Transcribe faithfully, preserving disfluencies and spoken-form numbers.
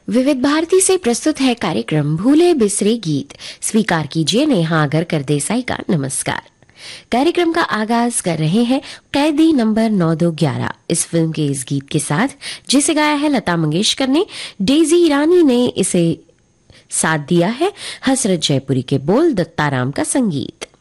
विविध भारती से प्रस्तुत है कार्यक्रम भूले बिसरे गीत। स्वीकार कीजिए नेहा आगरकर देसाई का नमस्कार। कार्यक्रम का आगाज कर रहे हैं कैदी नंबर नौ दो ग्यारह इस फिल्म के इस गीत के साथ, जिसे गाया है लता मंगेशकर ने। डेजी ईरानी ने इसे साथ दिया है। हसरत जयपुरी के बोल, दत्ताराम का संगीत।